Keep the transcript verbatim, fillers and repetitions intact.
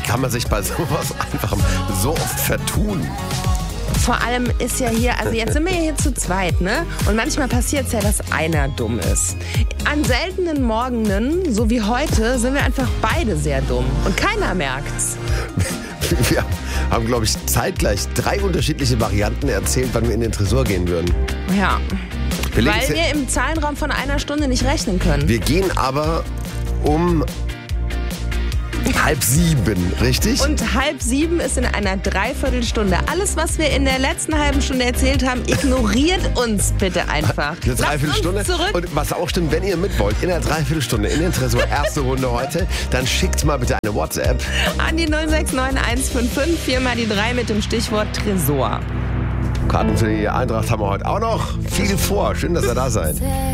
kann man sich bei sowas einfach so oft vertun? Vor allem ist ja hier, also jetzt sind wir ja hier zu zweit, ne? Und manchmal passiert es ja, dass einer dumm ist. An seltenen Morgenen, so wie heute, sind wir einfach beide sehr dumm. Und keiner merkt's. Wir haben, glaube ich, zeitgleich drei unterschiedliche Varianten erzählt, wann wir in den Tresor gehen würden. Ja. Wir Weil wir im Zahlenraum von einer Stunde nicht rechnen können. Wir gehen aber um halb sieben, richtig? Und halb sieben ist in einer Dreiviertelstunde. Alles, was wir in der letzten halben Stunde erzählt haben, ignoriert uns bitte einfach. Eine Dreiviertelstunde. Zurück. Und was auch stimmt, wenn ihr mit wollt, in der Dreiviertelstunde in den Tresor, erste Runde heute, dann schickt mal bitte eine WhatsApp. An die null sechs neun eins fünf fünf, viermal die drei mit dem Stichwort Tresor. Karten für die Eintracht haben wir heute auch noch. Viel vor. Schön, dass ihr da seid.